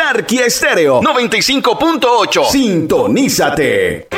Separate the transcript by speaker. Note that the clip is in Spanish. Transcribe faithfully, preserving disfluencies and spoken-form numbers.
Speaker 1: Tarqui Estéreo noventa y cinco punto ocho. Sintonízate.